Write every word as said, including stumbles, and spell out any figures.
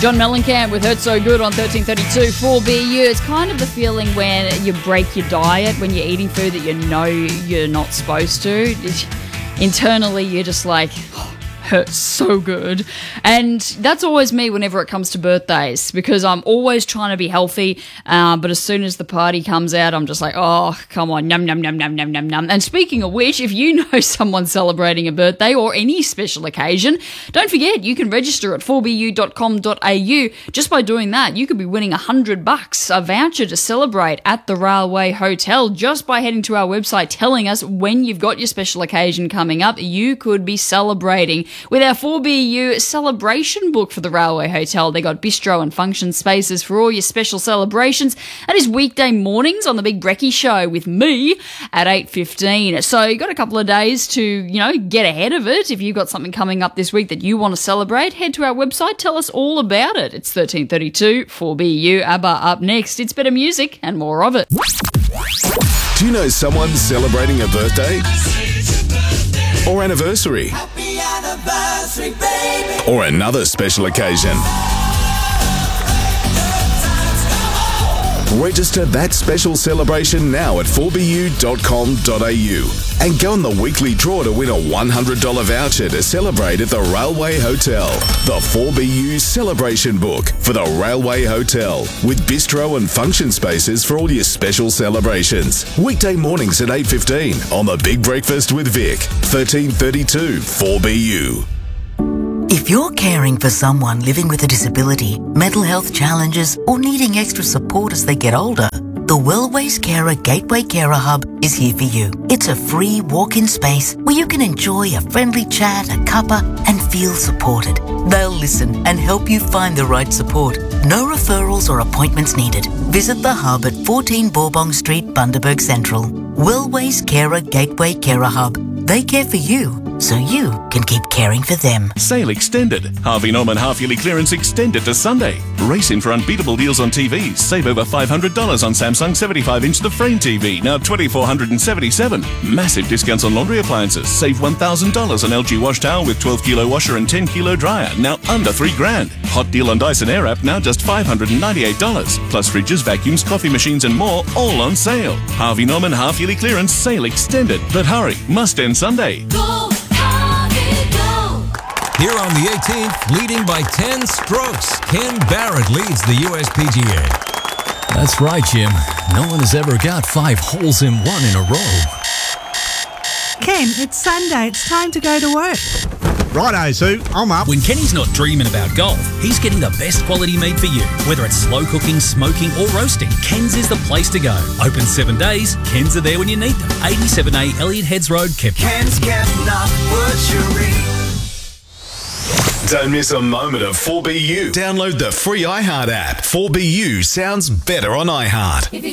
John Mellencamp with Hurt So Good on thirteen thirty-two four B U. It's kind of the feeling when you break your diet, when you're eating food that you know you're not supposed to. Internally, you're just like, oh, hurts so good. And that's always me whenever it comes to birthdays, because I'm always trying to be healthy, uh, but as soon as the party comes out, I'm just like, oh, come on, num, num, num, num, num, num, num. And speaking of which, if you know someone celebrating a birthday or any special occasion, don't forget, you can register at four b u dot com dot a u. Just by doing that, you could be winning a hundred bucks, a voucher to celebrate at the Railway Hotel, just by heading to our website, telling us when you've got your special occasion coming up. You could be celebrating with our four B U celebration book for the Railway Hotel. They got bistro and function spaces for all your special celebrations. That is weekday mornings on the Big Brekkie Show with me at eight fifteen. So you got a couple of days to, you know, get ahead of it. If you've got something coming up this week that you want to celebrate, head to our website, tell us all about it. It's thirteen thirty-two four B U. ABBA up next. It's better music and more of it. Do you know someone celebrating a birthday? Or anniversary? Happy anniversary, baby. Or another special occasion? Register that special celebration now at four b u dot com dot a u and go on the weekly draw to win a one hundred dollars voucher to celebrate at the Railway Hotel. The four B U Celebration Book for the Railway Hotel, with bistro and function spaces for all your special celebrations. Weekday mornings at eight fifteen on The Big Breakfast with Vic, thirteen thirty-two four B U. If you're caring for someone living with a disability, mental health challenges, or needing extra support as they get older, the Wellways Carer Gateway Carer Hub is here for you. It's a free walk-in space where you can enjoy a friendly chat, a cuppa, and feel supported. They'll listen and help you find the right support. No referrals or appointments needed. Visit the hub at fourteen Bourbon Street, Bundaberg Central. Wellways Carer Gateway Carer Hub. They care for you, so you can keep caring for them. Sale extended. Harvey Norman half-yearly clearance extended to Sunday. Race in for unbeatable deals on T Vs. Save over five hundred dollars on Samsung seventy-five inch The Frame T V, now two thousand four hundred seventy-seven dollars. Massive discounts on laundry appliances. Save one thousand dollars on L G wash towel with twelve kilo washer and ten kilo dryer, now under three grand. Hot deal on Dyson Airwrap, now just five hundred ninety-eight dollars. Plus fridges, vacuums, coffee machines and more, all on sale. Harvey Norman half-yearly clearance sale extended. But hurry, must end Sunday. Go, Harvey, go. Here on the eighteenth, leading by ten strokes, Ken Barrett leads the U S P G A. That's right, Jim. No one has ever got five holes in one in a row. Ken, it's Sunday. It's time to go to work. Righto, Sue. I'm up. When Kenny's not dreaming about golf, he's getting the best quality meat for you. Whether it's slow cooking, smoking or roasting, Ken's is the place to go. Open seven days, Ken's are there when you need them. eighty-seven A Elliott Heads Road, Kepner. Ken's Kepner Butchery. Don't miss a moment of four B U. Download the free iHeart app. four B U sounds better on iHeart. If you